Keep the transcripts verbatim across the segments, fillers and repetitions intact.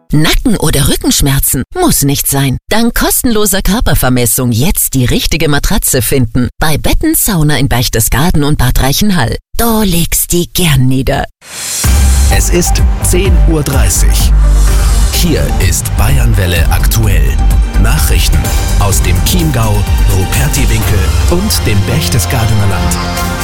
Nacken- oder Rückenschmerzen? Muss nicht sein. Dank kostenloser Körpervermessung jetzt die richtige Matratze finden. Bei Betten Sauna in Berchtesgaden und Bad Reichenhall. Da legst die gern nieder. Es ist zehn Uhr dreißig. Hier ist Bayernwelle aktuell. Nachrichten aus dem Chiemgau, Rupertiwinkel und dem Berchtesgadener Land.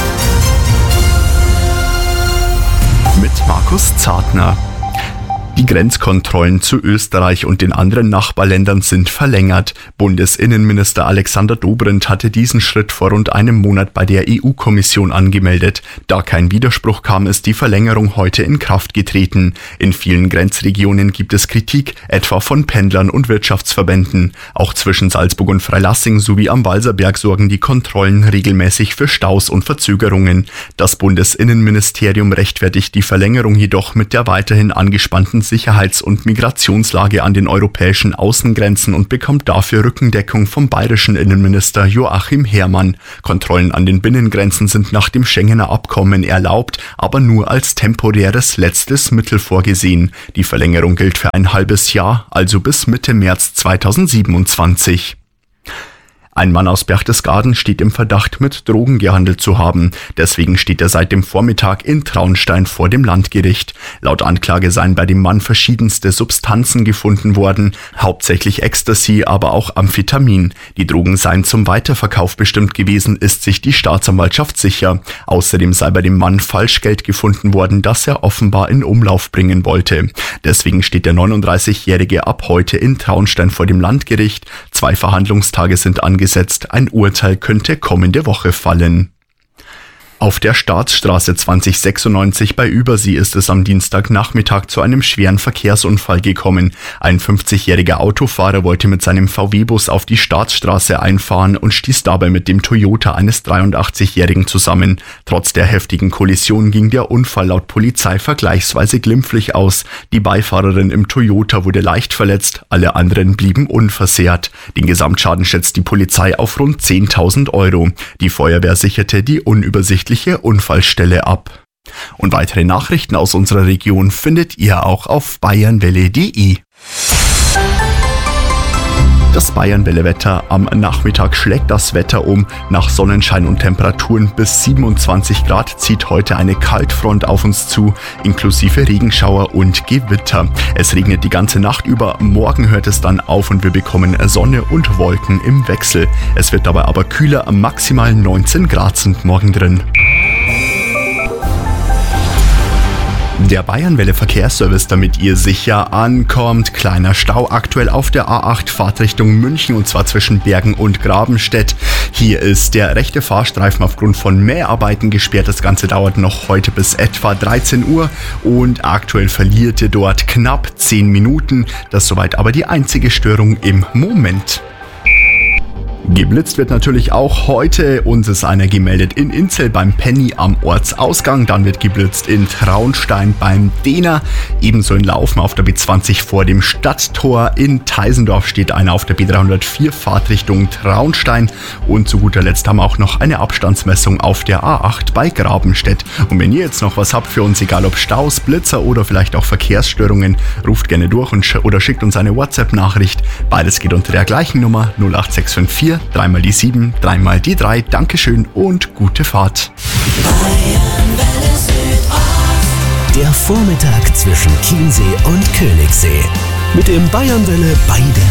Mit Markus Zartner. Die Grenzkontrollen zu Österreich und den anderen Nachbarländern sind verlängert. Bundesinnenminister Alexander Dobrindt hatte diesen Schritt vor rund einem Monat bei der E U-Kommission angemeldet. Da kein Widerspruch kam, ist die Verlängerung heute in Kraft getreten. In vielen Grenzregionen gibt es Kritik, etwa von Pendlern und Wirtschaftsverbänden. Auch zwischen Salzburg und Freilassing sowie am Walserberg sorgen die Kontrollen regelmäßig für Staus und Verzögerungen. Das Bundesinnenministerium rechtfertigt die Verlängerung jedoch mit der weiterhin angespannten Sicherheits- und Migrationslage an den europäischen Außengrenzen und bekommt dafür Rückendeckung vom bayerischen Innenminister Joachim Herrmann. Kontrollen an den Binnengrenzen sind nach dem Schengener Abkommen erlaubt, aber nur als temporäres letztes Mittel vorgesehen. Die Verlängerung gilt für ein halbes Jahr, also bis Mitte März zweitausendsiebenundzwanzig. Ein Mann aus Berchtesgaden steht im Verdacht, mit Drogen gehandelt zu haben. Deswegen steht er seit dem Vormittag in Traunstein vor dem Landgericht. Laut Anklage seien bei dem Mann verschiedenste Substanzen gefunden worden, hauptsächlich Ecstasy, aber auch Amphetamin. Die Drogen seien zum Weiterverkauf bestimmt gewesen, ist sich die Staatsanwaltschaft sicher. Außerdem sei bei dem Mann Falschgeld gefunden worden, das er offenbar in Umlauf bringen wollte. Deswegen steht der neununddreißigjährige ab heute in Traunstein vor dem Landgericht. Zwei Verhandlungstage sind angesetzt. Ein Urteil könnte kommende Woche fallen. Auf der Staatsstraße zwanzig sechsundneunzig bei Übersee ist es am Dienstagnachmittag zu einem schweren Verkehrsunfall gekommen. Ein fünfzigjähriger Autofahrer wollte mit seinem V W-Bus auf die Staatsstraße einfahren und stieß dabei mit dem Toyota eines dreiundachtzigjährigen zusammen. Trotz der heftigen Kollision ging der Unfall laut Polizei vergleichsweise glimpflich aus. Die Beifahrerin im Toyota wurde leicht verletzt, alle anderen blieben unversehrt. Den Gesamtschaden schätzt die Polizei auf rund zehntausend Euro. Die Feuerwehr sicherte die unübersichtliche Unfallstelle ab. Und weitere Nachrichten aus unserer Region findet ihr auch auf bayernwelle punkt de. Das Bayernwelle-Wetter. Am Nachmittag schlägt das Wetter um. Nach Sonnenschein und Temperaturen bis siebenundzwanzig Grad zieht heute eine Kaltfront auf uns zu, inklusive Regenschauer und Gewitter. Es regnet die ganze Nacht über, morgen hört es dann auf und wir bekommen Sonne und Wolken im Wechsel. Es wird dabei aber kühler, maximal neunzehn Grad sind morgen drin. Der Bayernwelle Verkehrsservice, damit ihr sicher ankommt. Kleiner Stau aktuell auf der A acht Fahrtrichtung München und zwar zwischen Bergen und Grabenstedt. Hier ist der rechte Fahrstreifen aufgrund von Mäharbeiten gesperrt. Das Ganze dauert noch heute bis etwa dreizehn Uhr und aktuell verliert ihr dort knapp zehn Minuten. Das ist soweit aber die einzige Störung im Moment. Geblitzt wird natürlich auch heute. Uns ist einer gemeldet in Inzell beim Penny am Ortsausgang. Dann wird geblitzt in Traunstein beim Dehner. Ebenso in Laufen auf der B zwanzig vor dem Stadttor. In Teisendorf steht einer auf der B dreihundertvier Fahrtrichtung Traunstein. Und zu guter Letzt haben wir auch noch eine Abstandsmessung auf der A acht bei Grabenstedt. Und wenn ihr jetzt noch was habt für uns, egal ob Staus, Blitzer oder vielleicht auch Verkehrsstörungen, ruft gerne durch und sch- oder schickt uns eine WhatsApp-Nachricht. Beides geht unter der gleichen Nummer null acht sechs fünf vier dreimal die sieben, dreimal die drei. Dankeschön und gute Fahrt. Der Vormittag zwischen Chiemsee und Königssee. Mit dem Bayernwelle bei der